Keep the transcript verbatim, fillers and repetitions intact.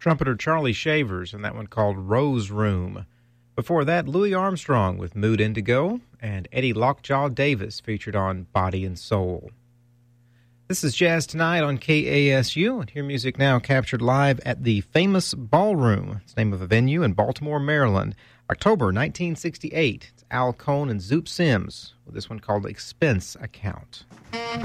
trumpeter Charlie Shavers, and that one called Rose Room. Before that, Louis Armstrong with Mood Indigo, and Eddie Lockjaw Davis featured on Body and Soul. This is Jazz Tonight on K A S U, and hear music now captured live at the Famous Ballroom. It's the name of a venue in Baltimore, Maryland. October nineteen sixty-eight. It's Al Cohn and Zoop Sims with this one called Expense Account.